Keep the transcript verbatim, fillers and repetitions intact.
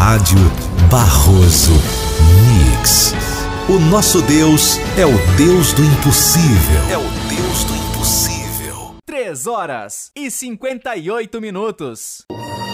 Rádio Barroso Mix. O nosso Deus é o Deus do impossível. É o Deus do impossível. Três horas e cinquenta e oito minutos.